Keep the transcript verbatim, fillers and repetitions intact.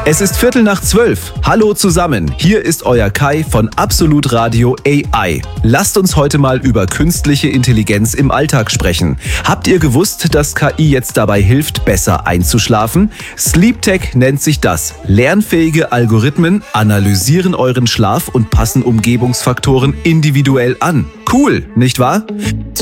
Es ist Viertel nach zwölf. Hallo zusammen, hier ist euer Kai von Absolut Radio A I. Lasst uns heute mal über künstliche Intelligenz im Alltag sprechen. Habt ihr gewusst, dass K I jetzt dabei hilft, besser einzuschlafen? SleepTech nennt sich das. Lernfähige Algorithmen analysieren euren Schlaf und passen Umgebungsfaktoren individuell an. Cool, nicht wahr?